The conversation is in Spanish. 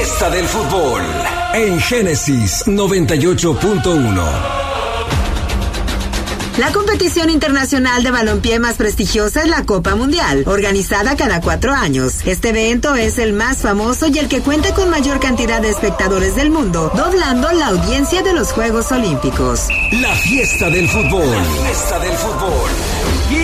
fiesta del fútbol en Génesis 98.1. La competición internacional de balompié más prestigiosa es la Copa Mundial, organizada cada 4 años. Este evento es el más famoso y el que cuenta con mayor cantidad de espectadores del mundo, doblando la audiencia de los Juegos Olímpicos. La fiesta del fútbol. La fiesta del fútbol.